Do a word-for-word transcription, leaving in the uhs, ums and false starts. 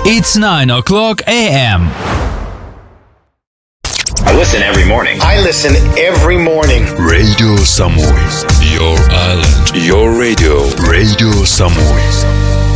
It's nine o'clock a m. I listen every morning. I listen every morning. Radio Samui. Your island. Your radio. Radio Samui.